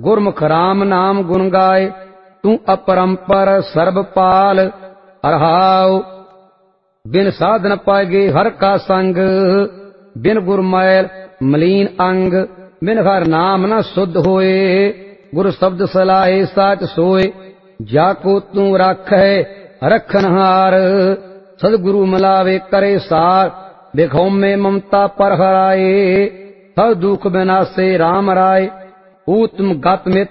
गुरमुख राम नाम गुण गाए, तू अपरंपर सर्बपाल। रहाओ बिन साधन पाएगे हर का संग, बिन गुरमैल मलीन अंग। बिन हर नाम न शुद्ध होए, गुरु शब्द सलाहे साच सोए। जाको तू राखै रखनहार, सदगुरु मिलावे करे सार। बिखौ में ममता पर हराए, हर दुख बिनासे राम राय। ऊतम गत में